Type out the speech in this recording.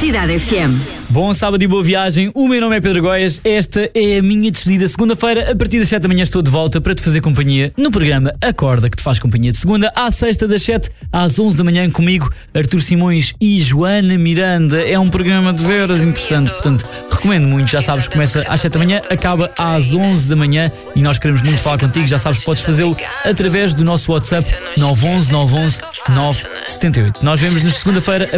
Cidade FM. Bom sábado e boa viagem, o meu nome é Pedro Goias, esta é a minha despedida. Segunda-feira, a partir das 7 da manhã estou de volta para te fazer companhia no programa Acorda, que te faz companhia de segunda à sexta, das 7 às 11 da manhã comigo, Artur Simões e Joana Miranda. É um programa de veras interessante, portanto recomendo muito. Já sabes, começa às 7 da manhã, acaba às 11 da manhã e nós queremos muito falar contigo. Já sabes que podes fazê-lo através do nosso WhatsApp 911 911 978. Nós vemos-nos segunda-feira